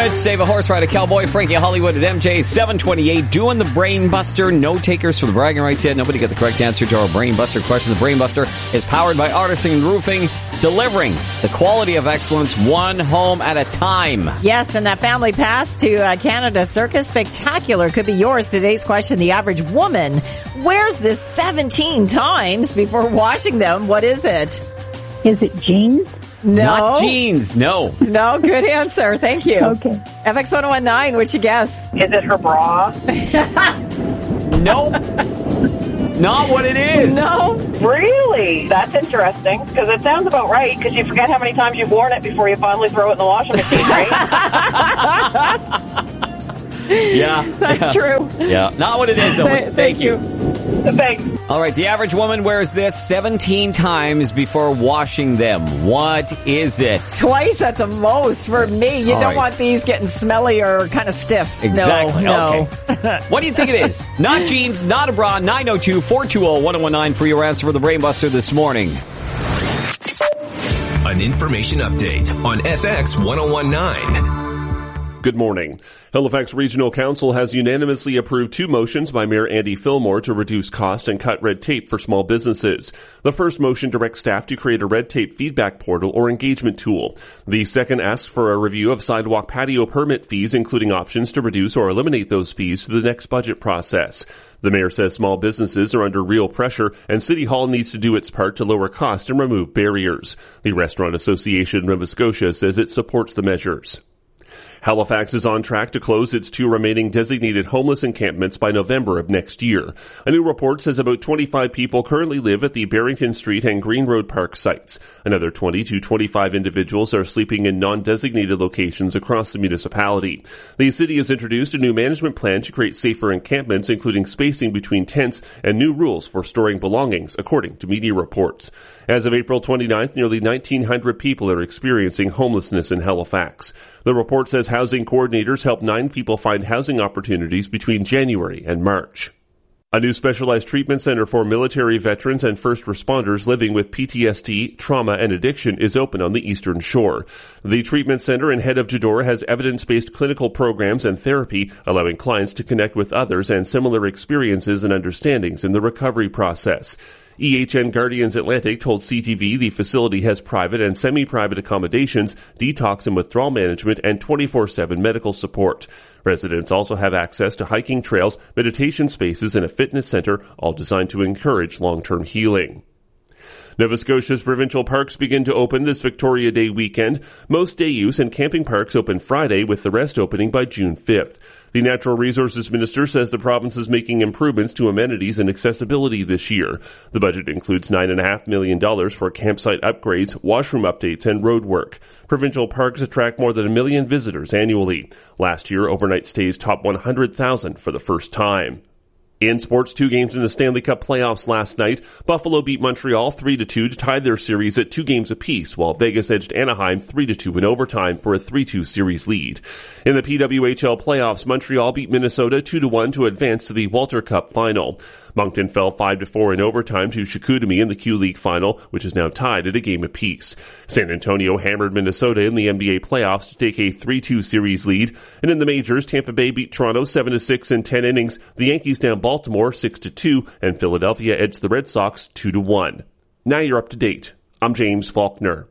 Let's save a horse rider, cowboy. Frankie Hollywood at MJ 728 doing the Brain Buster. No takers for the bragging rights yet. Nobody got the correct answer to our Brain Buster question. The Brain Buster is powered by Artisan Roofing, delivering the quality of excellence one home at a time. Yes, and that family pass to Canada Circus Spectacular could be yours. Today's question, the average woman wears this 17 times before washing them. What is it? Is it jeans? No. Not jeans, no. No, good answer. Thank you. Okay. FX 1019, what's your guess? Is it her bra? Nope. Not what it is. No. Really? That's interesting, because it sounds about right, because you forget how many times you've worn it before you finally throw it in the washing machine, right? Yeah. That's true. Yeah. Not what it is, though. Thank you. Thanks. All right, the average woman wears this 17 times before washing them. What is it? Twice at the most for me. You All don't right. want these getting smelly or kind of stiff. Exactly. No. Okay. What do you think it is? Not jeans, not a bra. 902-420-1019 for your answer for the Brain Buster this morning. An information update on FX 1019. Good morning. Halifax Regional Council has unanimously approved two motions by Mayor Andy Fillmore to reduce cost and cut red tape for small businesses. The first motion directs staff to create a red tape feedback portal or engagement tool. The second asks for a review of sidewalk patio permit fees, including options to reduce or eliminate those fees for the next budget process. The mayor says small businesses are under real pressure and City Hall needs to do its part to lower cost and remove barriers. The Restaurant Association of Nova Scotia says it supports the measures. Halifax is on track to close its two remaining designated homeless encampments by November of next year. A new report says about 25 people currently live at the Barrington Street and Green Road Park sites. Another 20 to 25 individuals are sleeping in non-designated locations across the municipality. The city has introduced a new management plan to create safer encampments, including spacing between tents and new rules for storing belongings, according to media reports. As of April 29th, nearly 1,900 people are experiencing homelessness in Halifax. The report says housing coordinators helped 9 people find housing opportunities between January and March. A new specialized treatment center for military veterans and first responders living with PTSD, trauma, and addiction is open on the Eastern Shore. The treatment center in Head of Jeddah has evidence-based clinical programs and therapy, allowing clients to connect with others and similar experiences and understandings in the recovery process. EHN Guardians Atlantic told CTV the facility has private and semi-private accommodations, detox and withdrawal management, and 24/7 medical support. Residents also have access to hiking trails, meditation spaces, and a fitness center, all designed to encourage long-term healing. Nova Scotia's provincial parks begin to open this Victoria Day weekend. Most day use and camping parks open Friday, with the rest opening by June 5th. The Natural Resources Minister says the province is making improvements to amenities and accessibility this year. The budget includes $9.5 million for campsite upgrades, washroom updates, and road work. Provincial parks attract more than 1 million visitors annually. Last year, overnight stays topped 100,000 for the first time. In sports, 2 games in the Stanley Cup playoffs last night. Buffalo beat Montreal 3-2 to tie their series at 2 games apiece, while Vegas edged Anaheim 3-2 in overtime for a 3-2 series lead. In the PWHL playoffs, Montreal beat Minnesota 2-1 to advance to the Walter Cup final. Moncton fell 5-4 in overtime to Chicoutimi in the Q-League final, which is now tied at a game apiece. San Antonio hammered Minnesota in the NBA playoffs to take a 3-2 series lead. And in the majors, Tampa Bay beat Toronto 7-6 in 10 innings. The Yankees down Baltimore 6-2, and Philadelphia edged the Red Sox 2-1. Now you're up to date. I'm James Faulkner.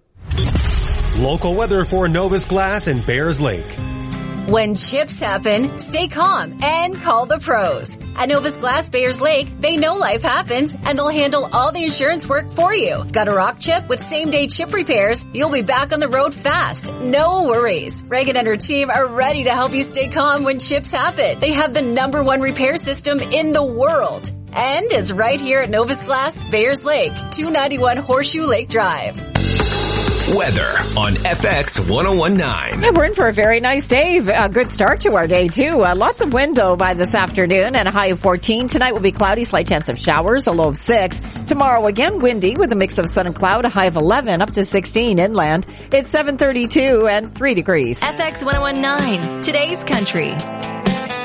Local weather for Novus Glass and Bears Lake. When chips happen, stay calm and call the pros. At Novus Glass Bears Lake, they know life happens and they'll handle all the insurance work for you. Got a rock chip with same-day chip repairs? You'll be back on the road fast. No worries. Reagan and her team are ready to help you stay calm when chips happen. They have the #1 repair system in the world. And is right here at Novus Glass Bears Lake, 291 Horseshoe Lake Drive. Weather on FX 1019. Yeah, we're in for a very nice day. A good start to our day, too. Lots of wind, though, by this afternoon and a high of 14. Tonight will be cloudy, slight chance of showers, a low of 6. Tomorrow, again, windy with a mix of sun and cloud, a high of 11, up to 16 inland. It's 7:32 and 3 degrees. FX 1019, today's country.